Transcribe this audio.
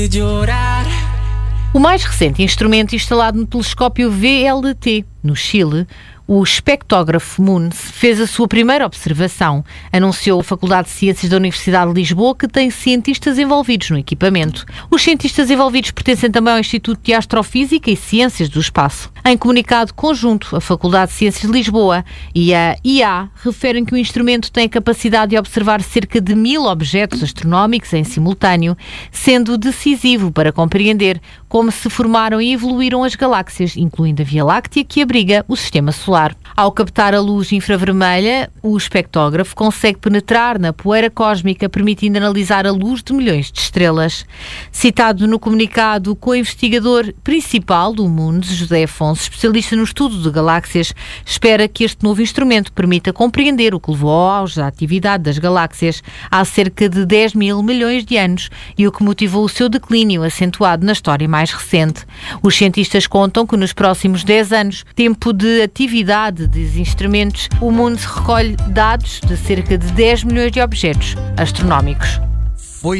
O mais recente instrumento instalado no telescópio VLT, no Chile, o espectógrafo MUNS, fez a sua primeira observação. Anunciou a Faculdade de Ciências da Universidade de Lisboa que tem cientistas envolvidos no equipamento. Os cientistas envolvidos pertencem também ao Instituto de Astrofísica e Ciências do Espaço. Em comunicado conjunto, a Faculdade de Ciências de Lisboa e a IA referem que o instrumento tem a capacidade de observar cerca de 1000 objetos astronómicos em simultâneo, sendo decisivo para compreender como se formaram e evoluíram as galáxias, incluindo a Via Láctea, que abriga o Sistema Solar. Ao captar a luz infravermelha, o espectógrafo consegue penetrar na poeira cósmica, permitindo analisar a luz de milhões de estrelas. Citado no comunicado, o co-investigador principal do MUNS, José Afonso, especialista no estudo de galáxias, espera que este novo instrumento permita compreender o que levou ao auge da atividade das galáxias há cerca de 10 mil milhões de anos e o que motivou o seu declínio acentuado na história mais recente. Os cientistas contam que nos próximos 10 anos, tempo de atividade dos instrumentos, o MUNS recolhe dados de cerca de 10 milhões de objetos astronómicos.